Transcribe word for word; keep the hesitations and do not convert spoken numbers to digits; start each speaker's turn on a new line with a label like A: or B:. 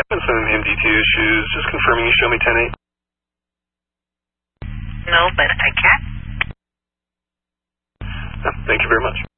A: having some M D T issues. Just confirming you show me ten eight.
B: No, but I can.
A: Thank you very much.